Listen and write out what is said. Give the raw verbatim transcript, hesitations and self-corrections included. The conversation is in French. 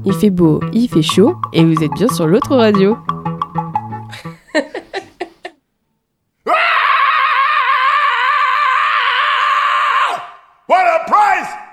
Il fait beau, il fait chaud, et vous êtes bien sur l'autre radio. What a price!